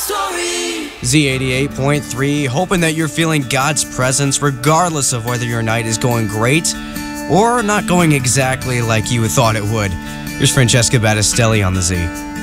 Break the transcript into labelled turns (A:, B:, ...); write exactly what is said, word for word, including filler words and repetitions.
A: Z eighty-eight point three, hoping that you're feeling God's presence regardless of whether your night is going great or not going exactly like you thought it would. Here's Francesca Battistelli on the Z.